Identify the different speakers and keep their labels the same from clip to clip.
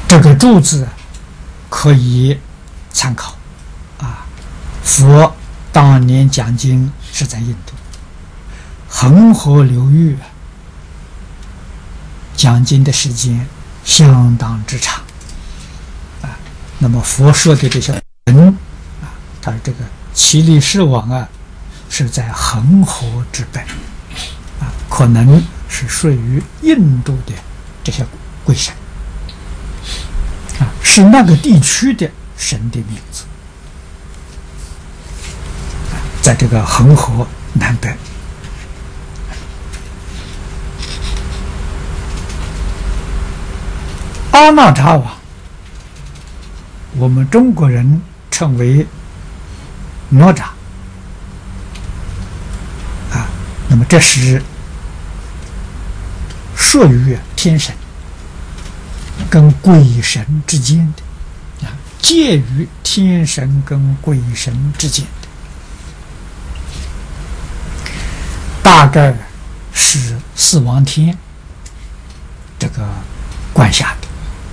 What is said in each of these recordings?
Speaker 1: 这个注字可以参考啊。佛当年讲经是在印度恒河流域讲经的时间相当之长啊。那么佛说的这些人啊，他这个奇力士王啊，是在恒河之北啊，可能是属于印度的这些鬼神啊，是那个地区的神的名字，在这个恒河南北。阿那扎王，我们中国人称为哪吒啊，那么这是属于天神跟鬼神之间的啊，介于天神跟鬼神之间的，大概是四王天这个管辖的。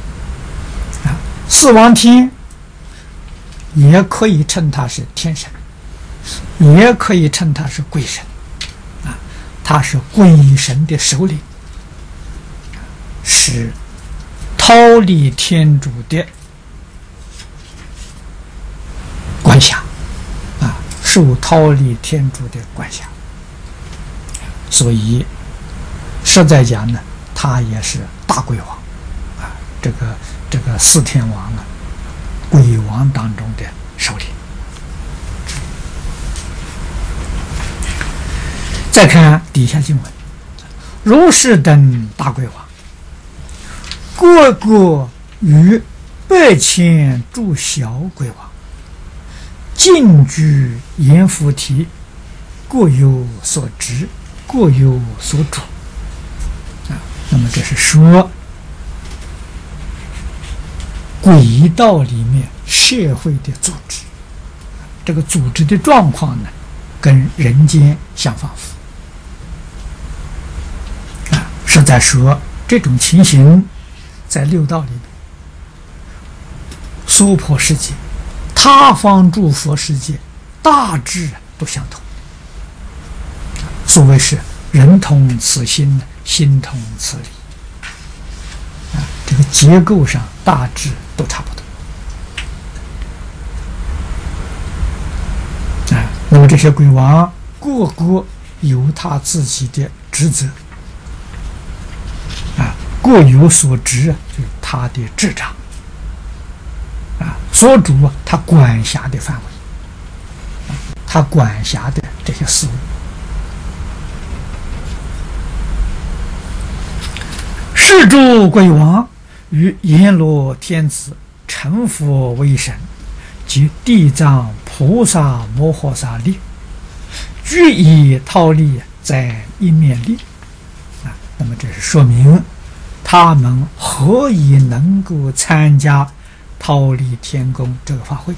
Speaker 1: 四王天也可以称他是天神，也可以称他是鬼神啊，他是鬼神的首领，是忉利天主的管辖啊，受忉利天主的管辖，所以实在讲呢，他也是大鬼王啊，这个四天王啊，鬼王当中的首领。再看底下经文，如是等大鬼王，各个与8,000诸小鬼王，尽居阎浮提，各有所职，各有所主啊。那么这是说鬼道里面社会的组织，这个组织的状况呢，跟人间相仿佛啊，是在说这种情形在六道里面，娑婆世界、他方诸佛世界大致都相同。所谓是人同此心，心同此理啊，这个结构上大致都差不多啊。那么这些鬼王各个有他自己的职责啊，各有所职，就是他的执掌啊，所主他管辖的范围，他管辖的这些事物。是诸鬼王与阎罗天子成佛为神，及地藏菩萨摩诃萨力，俱以忉利在一面力啊。那么这是说明他们何以能够参加忉利天宫这个法会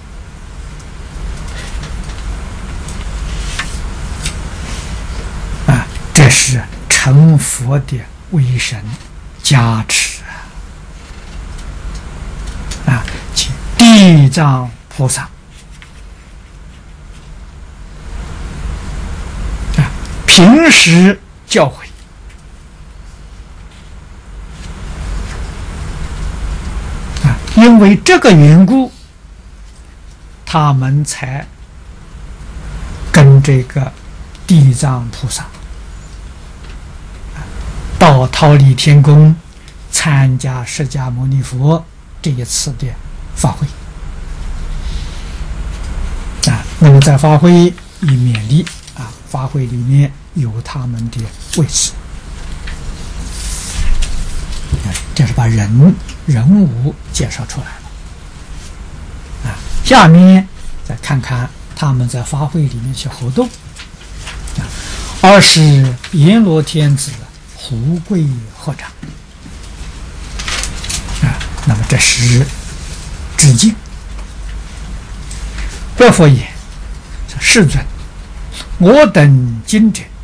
Speaker 1: 啊？这是成佛的威神加持啊！请地藏菩萨啊，平时教诲啊，因为这个缘故，他们才跟这个地藏菩萨到忉利天宫参加释迦牟尼佛这一次的法会啊。那么在法会以勉励啊，法会里面有他们的位置，这是把人物介绍出来了啊。下面再看看他们在法会里面去活动啊。二是阎罗天子胡跪合掌啊，那么这是致敬。白佛言：世尊，我等今者